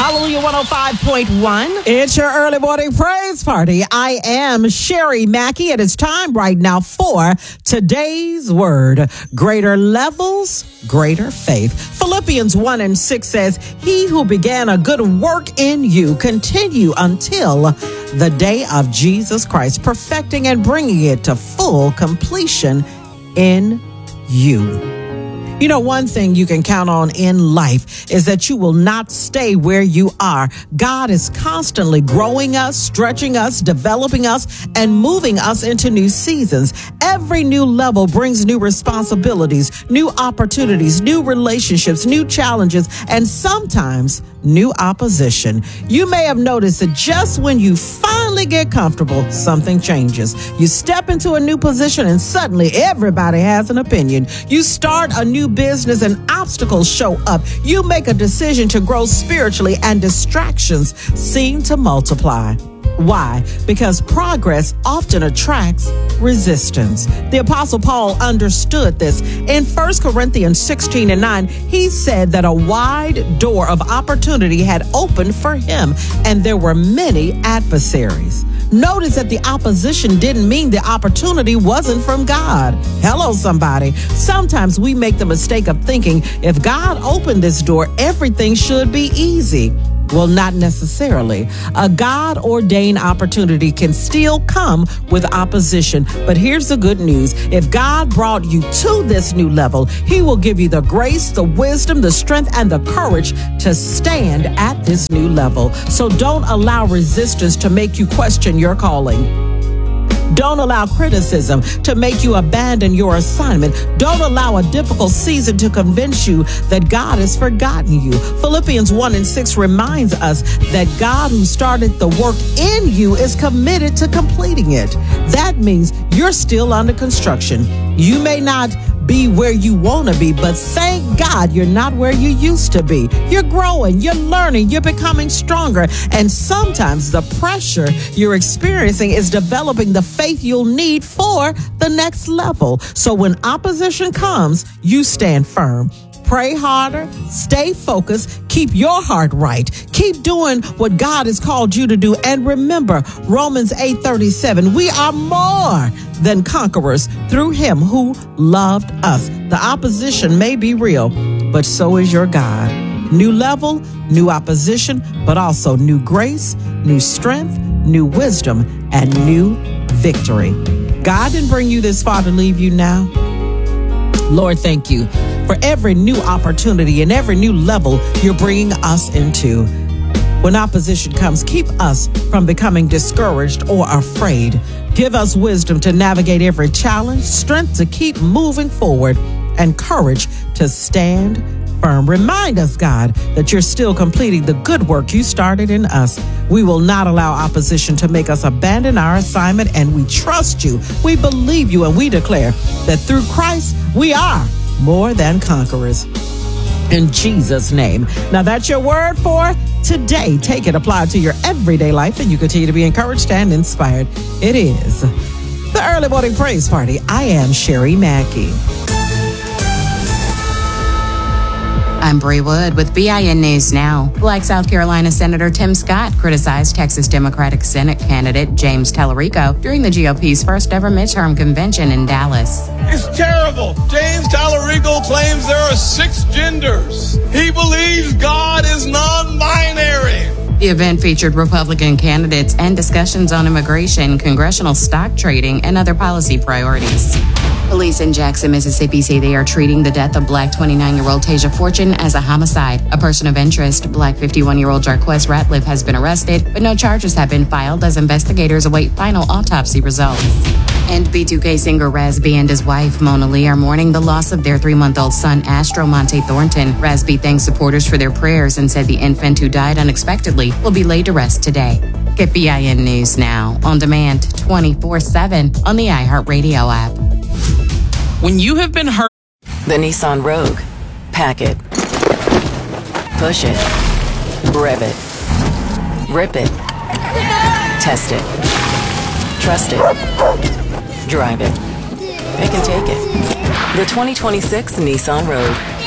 Hallelujah 105.1. It's your early morning praise party. I am Sherry Mackey, and it's time right now for today's word. Greater levels, greater faith. Philippians 1:6 says, he who began a good work in you continue until the day of Jesus Christ, perfecting and bringing it to full completion in you. You know, one thing you can count on in life is that you will not stay where you are. God is constantly growing us, stretching us, developing us, and moving us into new seasons. Every new level brings new responsibilities, new opportunities, new relationships, new challenges, and sometimes new opposition. You may have noticed that just when you finally get comfortable, something changes. You step into a new position and suddenly everybody has an opinion. You start a new business and obstacles show up. You make a decision to grow spiritually and distractions seem to multiply. Why? Because progress often attracts resistance. The Apostle Paul understood this. In 1 Corinthians 16:9, he said that a wide door of opportunity had opened for him, and there were many adversaries. Notice that the opposition didn't mean the opportunity wasn't from God. Hello, somebody. Sometimes we make the mistake of thinking if God opened this door, everything should be easy. Well, not necessarily. A God-ordained opportunity can still come with opposition. But here's the good news. If God brought you to this new level, he will give you the grace, the wisdom, the strength, and the courage to stand at this new level. So don't allow resistance to make you question your calling. Don't allow criticism to make you abandon your assignment. Don't allow a difficult season to convince you that God has forgotten you. Philippians 1:6 reminds us that God who started the work in you is committed to completing it. That means you're still under construction. You may not be where you want to be, but thank God you're not where you used to be. You're growing, you're learning, you're becoming stronger. And sometimes the pressure you're experiencing is developing the faith you'll need for the next level. So when opposition comes, you stand firm. Pray harder, stay focused, keep your heart right, keep doing what God has called you to do. And remember, Romans 8:37, we are more than conquerors through him who loved us. The opposition may be real, but so is your God. New level, new opposition, but also new grace, new strength, new wisdom, and new victory. God didn't bring you this far to leave you now. Lord, thank you for every new opportunity and every new level you're bringing us into. When opposition comes, keep us from becoming discouraged or afraid. Give us wisdom to navigate every challenge, strength to keep moving forward, and courage to stand firm. Remind us, God, that you're still completing the good work you started in us. We will not allow opposition to make us abandon our assignment, and we trust you. We believe you, and we declare that through Christ, we are more than conquerors. In Jesus' name. Now that's your word for today. Take it, apply it to your everyday life, and you continue to be encouraged and inspired. It is the Early Morning Praise Party. I am Sherry Mackey. I'm Bree Wood with BIN News Now. Black South Carolina Senator Tim Scott criticized Texas Democratic Senate candidate James Tallarico during the GOP's first ever midterm convention in Dallas. It's terrible. James Tallarico claims there are 6 genders. He believes God is non-binary. The event featured Republican candidates and discussions on immigration, congressional stock trading, and other policy priorities. Police in Jackson, Mississippi say they are treating the death of Black 29-year-old Tasia Fortune as a homicide. A person of interest, Black 51-year-old Jarquez Ratliff, has been arrested, but no charges have been filed as investigators await final autopsy results. And B2K singer Raz B and his wife, Mona Lee, are mourning the loss of their 3-month-old son, Astro Monte Thornton. Raz B thanked supporters for their prayers and said the infant who died unexpectedly will be laid to rest today. Get BIN News Now, on demand 24/7 on the iHeartRadio app. When you have been hurt. The Nissan Rogue. Pack it. Push it. Rev it. Rip it. Test it. Trust it. Drive it. It can take it. The 2026 Nissan Rogue.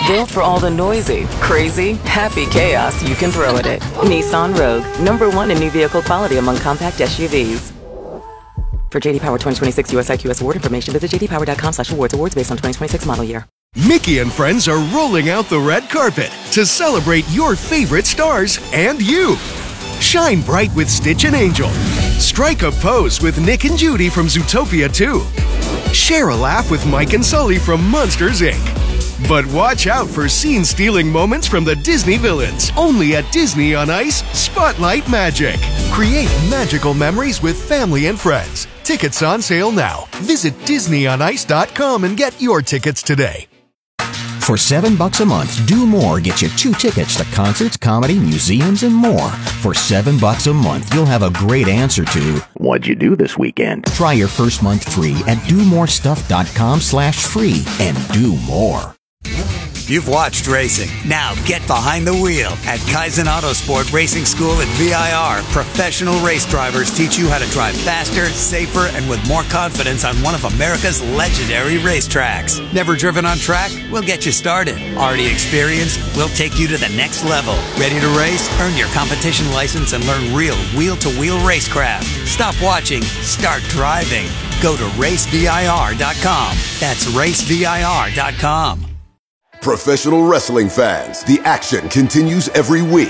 Built for all the noisy, crazy, happy chaos you can throw at it. Nissan Rogue, #1 in new vehicle quality among compact SUVs. For JD Power 2026 US IQS award information, visit jdpower.com/awards. Awards based on 2026 model year. Mickey and friends are rolling out the red carpet to celebrate your favorite stars and you. Shine bright with Stitch and Angel. Strike a pose with Nick and Judy from Zootopia 2. Share a laugh with Mike and Sully from Monsters, Inc. But watch out for scene-stealing moments from the Disney villains. Only at Disney on Ice, Spotlight Magic. Create magical memories with family and friends. Tickets on sale now. Visit DisneyOnIce.com and get your tickets today. For $7 a month, Do More gets you 2 tickets to concerts, comedy, museums, and more. For $7 a month, you'll have a great answer to, what'd you do this weekend? Try your first month free at domorestuff.com/free and do more. You've watched racing. Now get behind the wheel at Kaizen Autosport Racing School at VIR. Professional race drivers teach you how to drive faster, safer, and with more confidence on one of America's legendary racetracks. Never driven on track? We'll get you started. Already experienced? We'll take you to the next level. Ready to race? Earn your competition license and learn real wheel-to-wheel racecraft. Stop watching. Start driving. Go to racevir.com. That's racevir.com. Professional wrestling fans, the action continues every week.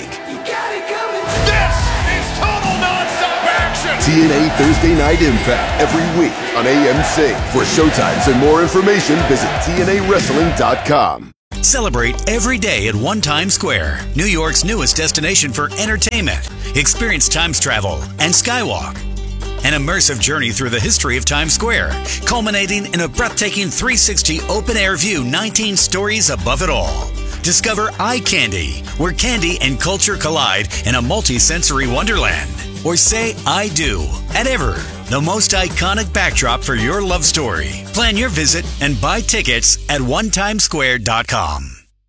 This is total nonstop action. TNA Thursday Night Impact every week on AMC. For showtimes and more information, visit TNAWrestling.com. Celebrate every day at One Times Square, New York's newest destination for entertainment. Experience Times travel and Skywalk. An immersive journey through the history of Times Square, culminating in a breathtaking 360 open-air view, 19 stories above it all. Discover Eye Candy, where candy and culture collide in a multi-sensory wonderland. Or say I do at Ever, the most iconic backdrop for your love story. Plan your visit and buy tickets at onetimesquare.com.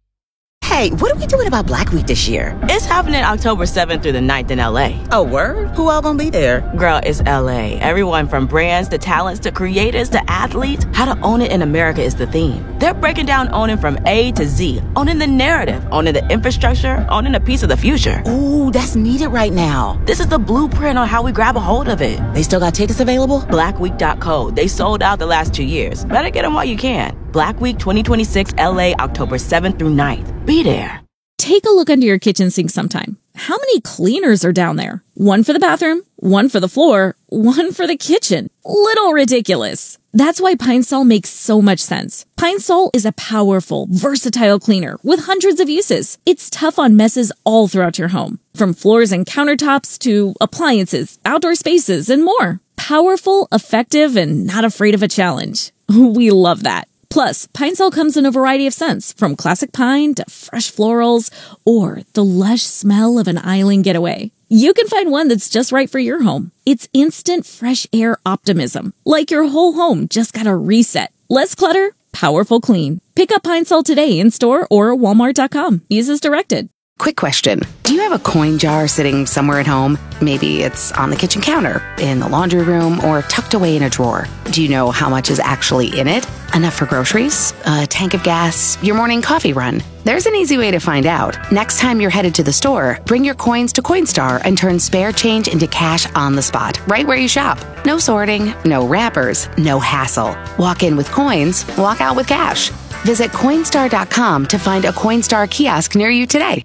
Hey, what are we doing about Black Week this year? It's happening October 7th through the 9th in LA. Oh, word? Who all gonna be there? Girl, it's LA. Everyone from brands to talents to creators to athletes. How to own it in America is the theme. They're breaking down owning from A to Z. Owning the narrative, owning the infrastructure, owning a piece of the future. Ooh, that's needed right now. This is the blueprint on how we grab a hold of it. They still got tickets available? Blackweek.co. They sold out the last 2 years. Better get them while you can. Black Week 2026 LA, October 7th through 9th. Be there. Take a look under your kitchen sink sometime. How many cleaners are down there? One for the bathroom, one for the floor, one for the kitchen. Little ridiculous. That's why Pine Sol makes so much sense. Pine Sol is a powerful, versatile cleaner with hundreds of uses. It's tough on messes all throughout your home, from floors and countertops to appliances, outdoor spaces, and more. Powerful, effective, and not afraid of a challenge. We love that. Plus, Pine Sol comes in a variety of scents, from classic pine to fresh florals, or the lush smell of an island getaway. You can find one that's just right for your home. It's instant fresh air optimism, like your whole home just got a reset. Less clutter, powerful clean. Pick up Pine Sol today in store or walmart.com. Use as directed. Quick question. Do you have a coin jar sitting somewhere at home? Maybe it's on the kitchen counter, in the laundry room, or tucked away in a drawer. Do you know how much is actually in it? Enough for groceries? A tank of gas? Your morning coffee run? There's an easy way to find out. Next time you're headed to the store, bring your coins to Coinstar and turn spare change into cash on the spot, right where you shop. No sorting, no wrappers, no hassle. Walk in with coins, walk out with cash. Visit Coinstar.com to find a Coinstar kiosk near you today.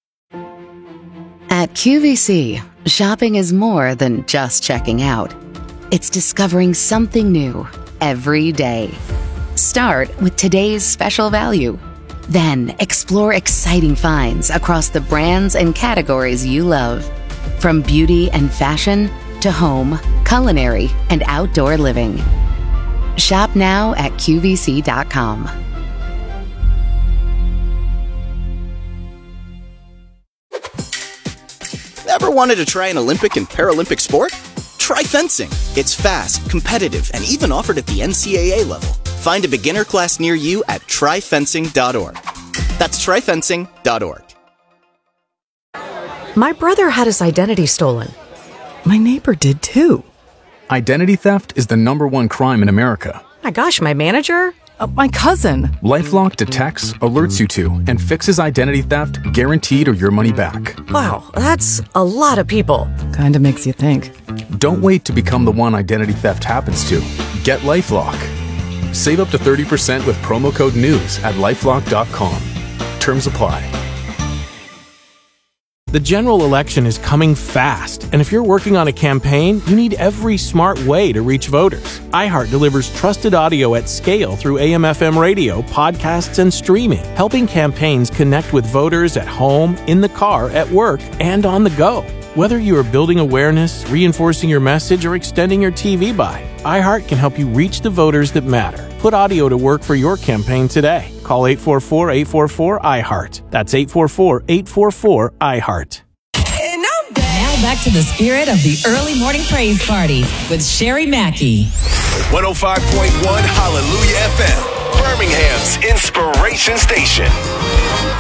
At QVC, shopping is more than just checking out. It's discovering something new every day. Start with today's special value. Then explore exciting finds across the brands and categories you love. From beauty and fashion to home, culinary, and outdoor living. Shop now at QVC.com. Ever wanted to try an Olympic and Paralympic sport? Try fencing. It's fast, competitive, and even offered at the NCAA level. Find a beginner class near you at tryfencing.org. That's tryfencing.org. My brother had his identity stolen. My neighbor did too. Identity theft is the #1 crime in America. My gosh, my manager? My cousin. LifeLock detects, alerts you to, and fixes identity theft, guaranteed or your money back. Wow, that's a lot of people. Kinda makes you think. Don't wait to become the one identity theft happens to. Get LifeLock. Save up to 30% with promo code NEWS at LifeLock.com. Terms apply. The general election is coming fast, and if you're working on a campaign, you need every smart way to reach voters. iHeart delivers trusted audio at scale through AM/FM radio, podcasts, and streaming, helping campaigns connect with voters at home, in the car, at work, and on the go. Whether you are building awareness, reinforcing your message, or extending your TV buy, iHeart can help you reach the voters that matter. Put audio to work for your campaign today. Call 844-844-iHeart. That's 844-844-iHeart. Now back to the spirit of the early morning praise party with Sherry Mackey. 105.1 Hallelujah FM, Birmingham's inspiration station.